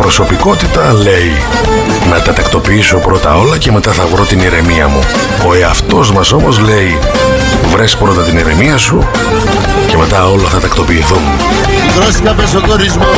προσωπικότητα λέει να τα τακτοποιήσω πρώτα όλα και μετά θα βρω την ηρεμία μου. Ο εαυτός μας όμως λέει βρες πρώτα την ηρεμία σου και μετά όλα θα τακτοποιηθούν.